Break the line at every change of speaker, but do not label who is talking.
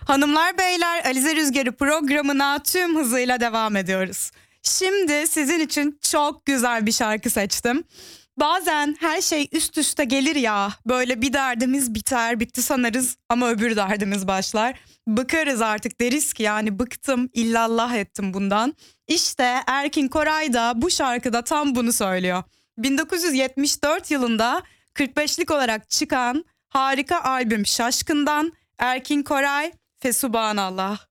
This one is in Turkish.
Hanımlar beyler, Alize Rüzgarı programına tüm hızıyla devam ediyoruz. Şimdi sizin için çok güzel bir şarkı seçtim. Bazen her şey üst üste gelir ya, böyle bir derdimiz biter bitti sanırız ama öbür derdimiz başlar. Bıkarız artık, deriz ki yani bıktım, illallah ettim bundan. İşte Erkin Koray da bu şarkıda tam bunu söylüyor. 1974 yılında 45'lik olarak çıkan harika albüm Şaşkın'dan Erkin Koray Fesubhanallah.